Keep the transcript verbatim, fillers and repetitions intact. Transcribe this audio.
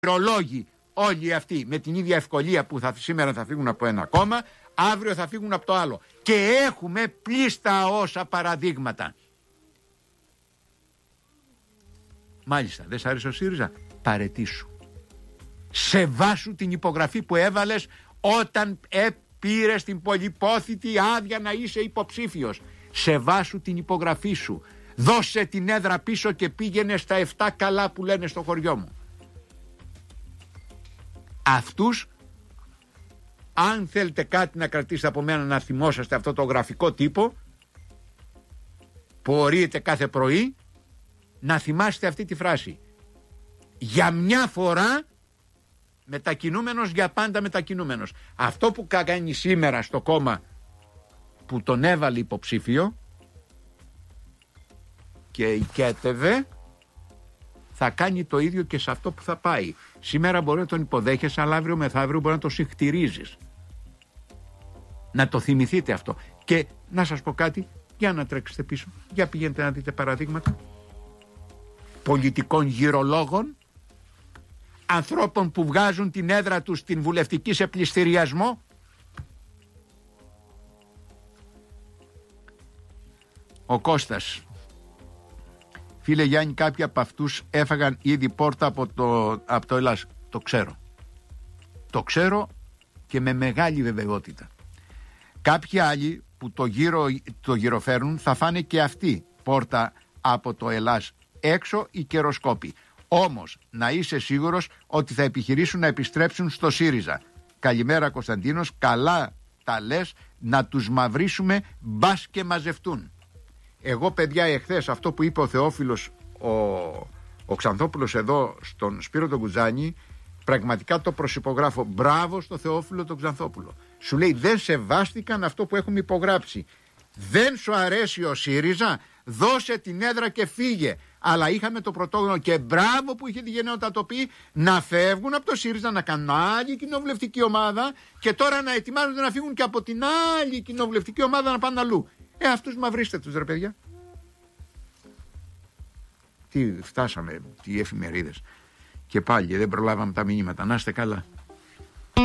πληρολόγοι όλοι αυτοί με την ίδια ευκολία που θα, σήμερα θα φύγουν από ένα κόμμα, αύριο θα φύγουν από το άλλο. Και έχουμε πλήστα όσα παραδείγματα. Μάλιστα, δεν σ' άρεσε ο ΣΥΡΙΖΑ? Παραιτήσου. Σεβάσου την υπογραφή που έβαλες όταν ε, πήρες την πολυπόθητη άδεια να είσαι υποψήφιος. Σεβάσου την υπογραφή σου. Δώσε την έδρα πίσω και πήγαινε στα εφτά καλά που λένε στο χωριό μου. Αυτούς, αν θέλετε κάτι να κρατήσετε από μένα, να θυμόσαστε αυτό το γραφικό τύπο που ορίεται κάθε πρωί, να θυμάστε αυτή τη φράση: για μια φορά μετακινούμενος, για πάντα μετακινούμενος. Αυτό που κάνει σήμερα στο κόμμα που τον έβαλε υποψήφιο και οικέτευε, θα κάνει το ίδιο και σε αυτό που θα πάει. Σήμερα μπορεί να τον υποδέχεσαι, αλλά αύριο μεθαύριο μπορεί να το συχτηρίζεις. Να το θυμηθείτε αυτό. Και να σας πω κάτι, για να τρέξετε πίσω, για πηγαίνετε να δείτε παραδείγματα πολιτικών γυρολόγων, ανθρώπων που βγάζουν την έδρα τους στην βουλευτική σε πληστηριασμό. Ο Κώστας: φίλε Γιάννη, κάποιοι από αυτούς έφαγαν ήδη πόρτα από το, από το Ελλάς. Το ξέρω. Το ξέρω και με μεγάλη βεβαιότητα. Κάποιοι άλλοι που το, γύρο, το γυροφέρνουν θα φάνε και αυτοί πόρτα από το Ελλάς έξω οι καιροσκόποι. Όμως να είσαι σίγουρος ότι θα επιχειρήσουν να επιστρέψουν στο ΣΥΡΙΖΑ. Καλημέρα Κωνσταντίνος, καλά τα λες, να τους μαυρίσουμε μπας και μαζευτούν. Εγώ παιδιά εχθές αυτό που είπε ο Θεόφιλος ο, ο Ξανθόπουλος εδώ στον Σπύρο τον Κουτζάνη, πραγματικά το προσυπογράφω. Μπράβο στο Θεόφιλο τον Ξανθόπουλο. Σου λέει δεν σεβάστηκαν αυτό που έχουμε υπογράψει. Δεν σου αρέσει ο ΣΥΡΙΖΑ, δώσε την έδρα και φύγε. Αλλά είχαμε το πρωτόγνωρο και μπράβο που είχε τη γενναιότητα να το πει, να φεύγουν από το ΣΥΡΙΖΑ, να κάνουν άλλη κοινοβουλευτική ομάδα και τώρα να ετοιμάζονται να φύγουν και από την άλλη κοινοβουλευτική ομάδα να πάνε αλλού. Ε, αυτούς μαυρίστε τους ρε παιδιά. Τι φτάσαμε, τι εφημερίδες. Και πάλι δεν προλάβαμε τα μηνύματα. Να είστε καλά.